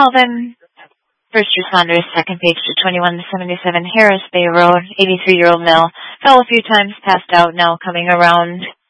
Malvern. First responders, second page to 2177 Harris Bay Road, 83-year-old male. Fell a few times, passed out, now coming around.